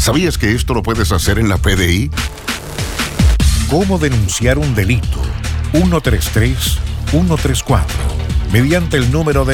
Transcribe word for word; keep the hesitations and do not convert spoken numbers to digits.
¿Sabías que esto lo puedes hacer en la P D I? ¿Cómo denunciar un delito? uno tres tres, uno tres cuatro. Mediante el número de